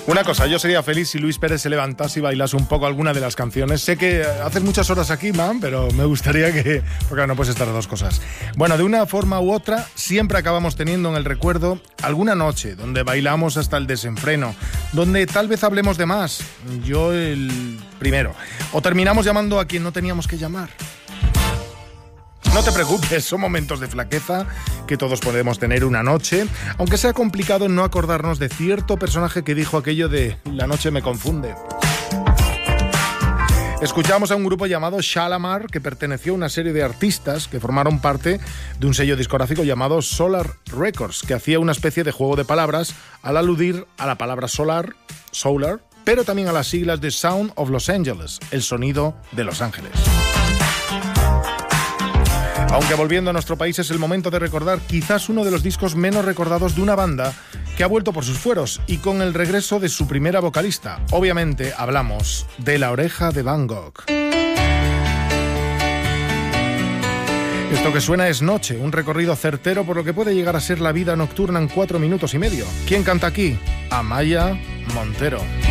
Una cosa, yo sería feliz si Luis Pérez se levantase y bailase un poco alguna de las canciones. Sé que haces muchas horas aquí, man, pero me gustaría que... Porque no puedes estar a dos cosas. Bueno, de una forma u otra, siempre acabamos teniendo en el recuerdo alguna noche donde bailamos hasta el desenfreno, donde tal vez hablemos de más, yo el primero, o terminamos llamando a quien no teníamos que llamar. No te preocupes, son momentos de flaqueza que todos podemos tener una noche, aunque sea complicado no acordarnos de cierto personaje que dijo aquello de "la noche me confunde". Escuchamos a un grupo llamado Shalamar, que perteneció a una serie de artistas que formaron parte de un sello discográfico llamado Solar Records, que hacía una especie de juego de palabras al aludir a la palabra solar, pero también a las siglas de Sound of Los Angeles, el sonido de Los Ángeles. Aunque volviendo a nuestro país es el momento de recordar quizás uno de los discos menos recordados de una banda que ha vuelto por sus fueros y con el regreso de su primera vocalista. Obviamente hablamos de La Oreja de Van Gogh. Esto que suena es Noche, un recorrido certero por lo que puede llegar a ser la vida nocturna en 4 minutos y medio. ¿Quién canta aquí? Amaya Montero.